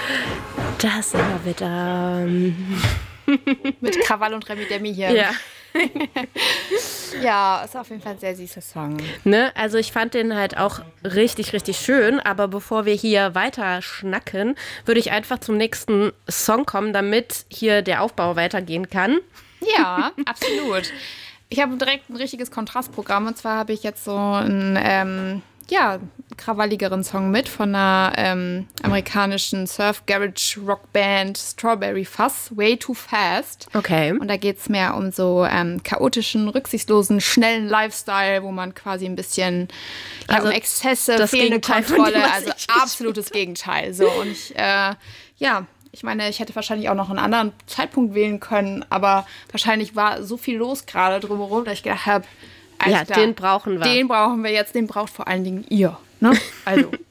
Das immer wieder. Mit Krawall und Remi Demi hier. Ja. Ja, ist auf jeden Fall ein sehr süßer Song. Ne? Also ich fand den halt auch richtig, richtig schön. Aber bevor wir hier weiter schnacken, würde ich einfach zum nächsten Song kommen, damit hier der Aufbau weitergehen kann. Ja, absolut. Ich habe direkt ein richtiges Kontrastprogramm. Und zwar habe ich jetzt so einen krawalligeren Song mit von einer amerikanischen Surf-Garage-Rock-Band Strawberry Fuzz, Way Too Fast. Okay. Und da geht es mehr um so chaotischen, rücksichtslosen, schnellen Lifestyle, wo man quasi ein bisschen Also um Exzesse, das fehlende Gegenteil von Kontrolle, dem, was also ich absolutes Gegenteil. So, und ich meine, ich hätte wahrscheinlich auch noch einen anderen Zeitpunkt wählen können, aber wahrscheinlich war so viel los gerade drumherum, dass ich gedacht habe, Ja, den brauchen wir. Den brauchen wir jetzt, den braucht vor allen Dingen ihr. Ne? Also,